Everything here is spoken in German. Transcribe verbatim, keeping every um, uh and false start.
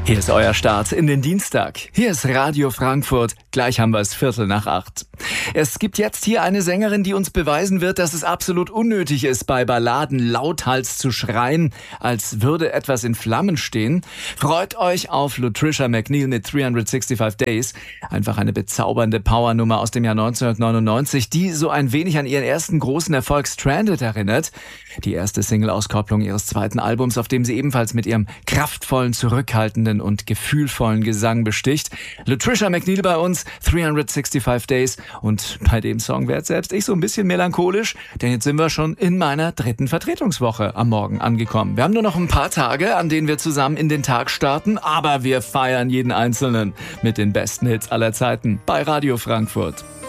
Hier ist euer Start in den Dienstag. Hier ist Radio Frankfurt. Gleich haben wir es Viertel nach acht. Es gibt jetzt hier eine Sängerin, die uns beweisen wird, dass es absolut unnötig ist, bei Balladen lauthals zu schreien, als würde etwas in Flammen stehen. Freut euch auf Latricia McNeil mit dreihundertfünfundsechzig Days. Einfach eine bezaubernde Powernummer aus dem Jahr neunzehnhundertneunundneunzig, die so ein wenig an ihren ersten großen Erfolg Stranded erinnert. Die erste Single-Auskopplung ihres zweiten Albums, auf dem sie ebenfalls mit ihrem kraftvollen, zurückhaltenden und gefühlvollen Gesang besticht. Latricia McNeil bei uns, dreihundertfünfundsechzig Days. Und bei dem Song werd selbst ich so ein bisschen melancholisch, denn jetzt sind wir schon in meiner dritten Vertretungswoche am Morgen angekommen. Wir haben nur noch ein paar Tage, an denen wir zusammen in den Tag starten, aber wir feiern jeden Einzelnen mit den besten Hits aller Zeiten bei Radio Frankfurt.